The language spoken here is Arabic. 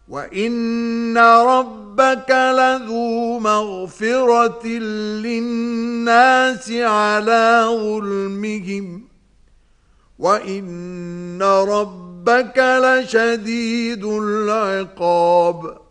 وَإِنَّ رَبَّكَ لَذُو مَغْفِرَةٍ لِلنَّاسِ عَلَى ظُلْمِهِمْ وَإِنَّ رَبَّكَ لَشَدِيدُ الْعِقَابِ